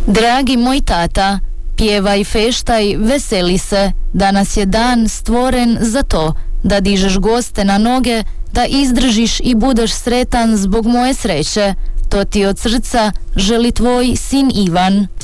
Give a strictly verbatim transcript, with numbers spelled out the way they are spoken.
Dragi moj tata, pjevaj, feštaj, veseli se. Danas je dan stvoren za to, da dižeš goste na noge, da izdržiš i budeš sretan zbog moje sreće. To ti od srca želi tvoj sin Ivan.